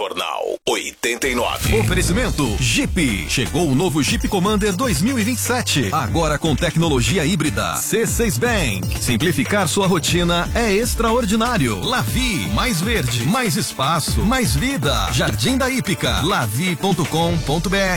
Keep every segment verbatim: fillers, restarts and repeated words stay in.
Jornal oitenta e nove. Oferecimento Jeep. Chegou o novo Jeep Commander dois mil e vinte e sete. Agora com tecnologia híbrida. C seis Bank. Simplificar sua rotina é extraordinário. Lavi. Mais verde. Mais espaço. Mais vida. Jardim da Hípica. lavi ponto com ponto br.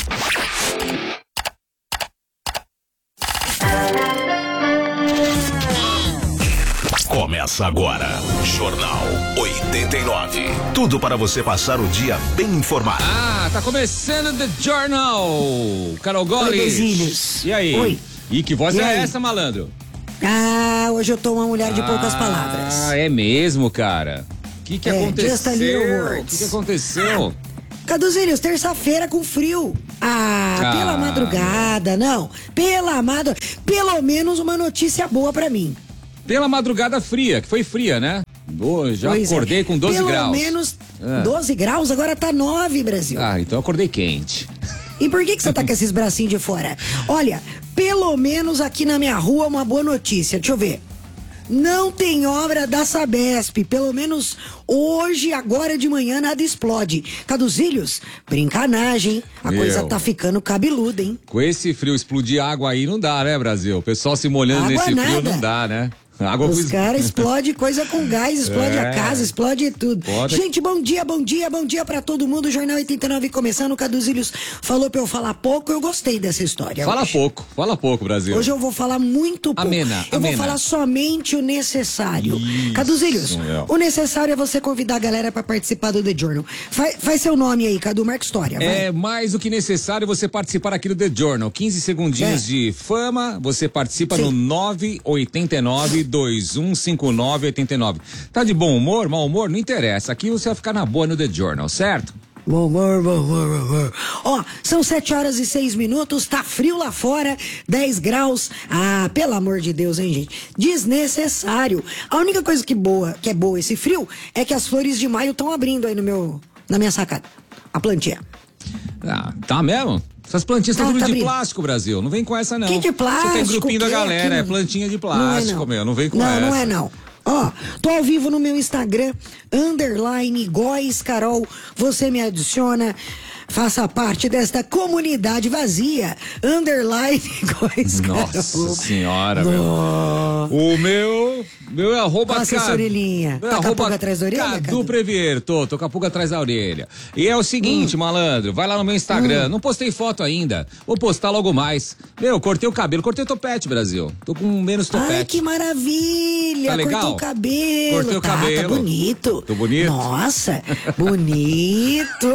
Começa agora, Jornal oitenta e nove. Tudo para você passar o dia bem informado. Ah, tá começando The Journal. Carol Goles. E aí? Oi. E que voz E é aí? essa, malandro? Ah, hoje eu tô uma mulher de poucas palavras. Ah, é mesmo, cara? O que que É, just a little aconteceu? O words. que que aconteceu? Caduzinhos, terça-feira com frio. Ah, Ah. pela madrugada, não. Pela madrugada. Pelo menos uma notícia boa pra mim. Pela madrugada fria, que foi fria, né? Oh, já Pois é. acordei com doze Pelo graus. menos Ah. doze graus, agora tá nove, Brasil. Ah, então eu acordei quente. E por que que você tá com esses bracinhos de fora? Olha, pelo menos aqui na minha rua uma boa notícia. Deixa eu ver. Não tem obra da Sabesp. Pelo menos hoje, agora de manhã, nada explode. Caduzilhos, brincanagem. A Meu. coisa tá ficando cabeluda, hein? Com esse frio, explodir água aí não dá, né, Brasil? O pessoal se molhando Água nesse frio nada. não dá, né? Água Os com- caras explodem coisa com gás, explode É. a casa, explode tudo. Pode. Gente, bom dia, bom dia, bom dia pra todo mundo. O Jornal oitenta e nove começando. O Caduzilhos falou pra eu falar pouco, eu gostei dessa história. Fala hoje. pouco, fala pouco, Brasil. Hoje eu vou falar muito pouco. Amena, eu amena. vou falar somente o necessário. Isso, Caduzilhos, meu. o necessário é você convidar a galera pra participar do The Journal. Faz, faz seu nome aí, Cadu, marca história. Vai. É mais do que necessário você participar aqui do The Journal. quinze segundinhos É. de fama, você participa Sim. no nove oito nove, dois um cinco nove oito nove. Tá de bom humor, mau humor? Não interessa. Aqui você vai ficar na boa no The Journal, certo? Bom, bom, bom, bom, bom. Ó, são sete horas e seis minutos, tá frio lá fora, dez graus. Ah, pelo amor de Deus, hein, gente? Desnecessário. A única coisa que boa, que é boa esse frio é que as flores de maio estão abrindo aí no meu, na minha sacada. A plantinha. Ah, tá mesmo? Essas plantinhas estão Tá, tudo tá de abrindo. plástico, Brasil. Não vem com essa, não. Que de plástico? Você tem grupinho da que? galera, Que é não- plantinha de Não é, plástico, não. meu. Não vem com não, essa. Não, não é não. Ó, tô ao vivo no meu Instagram, underline Góes Carol, você me adiciona, faça parte desta comunidade vazia, underline Góes Carol. Nossa senhora, meu. Nó. O meu, meu é arroba Passa essa orelhinha. meu é Tá com a arroba pulga atrás da orelha, Cadu Cadu? Previer, tô, tô com a pulga atrás da orelha. E é o seguinte, Hum. malandro, vai lá no meu Instagram, não postei foto ainda, vou postar logo mais. Meu, cortei o cabelo, cortei o topete, Brasil. Tô com menos topete. Ai, que maravilha! Tá legal? Cortou o cabelo. Cortei o tá, cabelo. Tá bonito. Tô bonito? Nossa, bonito.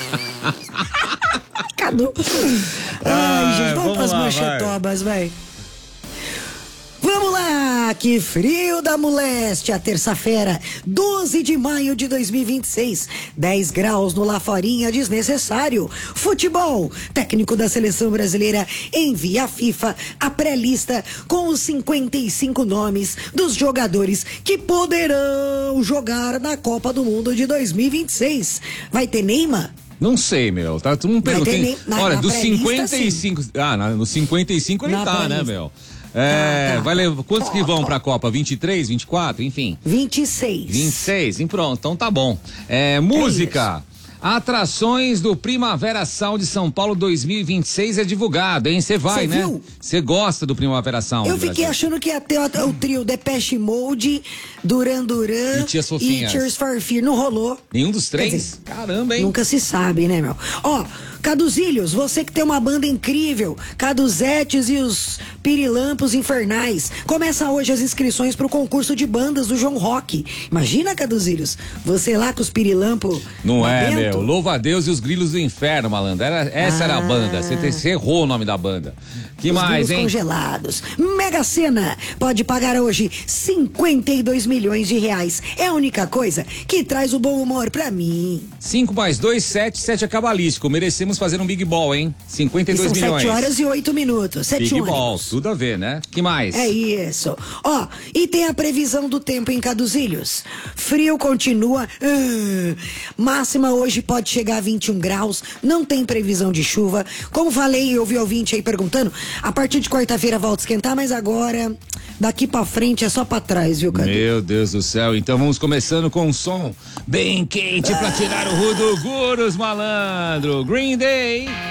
Cadu. Ai, Ai, gente, vamos, vamos pras lá, manchetobas, vai. Vamos lá, que frio da moleste, a terça-feira, doze de maio de dois mil e vinte e seis, dez graus no Laforinha, desnecessário. Futebol, técnico da seleção brasileira envia à FIFA a pré-lista com os cinquenta e cinco nomes dos jogadores que poderão jogar na Copa do Mundo de dois mil e vinte e seis. Vai ter Neymar? Não sei, meu. Tá todo mundo Vai ter perguntando. nem- na- Olha, na dos pré-lista, cinquenta e cinco. Ah, na- nos cinquenta e cinco ele Na tá, né, pré-lista. meu? É, Tá, tá. vai levar. Quantos que Ó, vão ó. pra Copa? vinte e três, vinte e quatro, enfim. vinte e seis. vinte e seis, e pronto, então tá bom. É, música. Atrações do Primavera Sound de São Paulo dois mil e vinte e seis é divulgado, hein? Você vai, Cê né? viu? Você gosta do Primavera Sound? Eu fiquei Brasil? achando que ia ter o, o trio Depeche Mode, Duran Duran E Tias Fofinhas. e Tears for Fear. Não rolou. Nenhum dos três? Quer dizer, Caramba, hein? Nunca se sabe, né, meu? Ó, Caduzilhos, você que tem uma banda incrível, Caduzetes e os Pirilampos Infernais. Começa hoje as inscrições pro concurso de bandas do João Rock. Imagina, Caduzilhos, você lá com os Pirilampos. Não é, babento. meu. Louva a Deus e os Grilos do Inferno, malandro. Era, essa era a Ah. banda. Você te- você errou o nome da banda. Que Os mais, grilos hein? congelados. Mega Sena pode pagar hoje cinquenta e dois milhões de reais. É a única coisa que traz o bom humor pra mim. cinco mais dois, sete, sete é cabalístico. Merecemos podemos fazer um Big Ball, hein? cinquenta e dois são milhões. sete horas e oito minutos. Sete Big ônibus. Ball, tudo a ver, né? Que mais? É isso. Ó, e tem a previsão do tempo em Caduzilhos. Frio continua. Uh, máxima hoje pode chegar a vinte e um graus. Não tem previsão de chuva. Como falei, eu vi ouvinte aí perguntando. A partir de quarta-feira volta a esquentar, mas agora, daqui pra frente é só pra trás, viu, Cadu? Meu Deus do céu. Então vamos começando com um som bem quente pra tirar o rudo Guros, malandro. Green Day.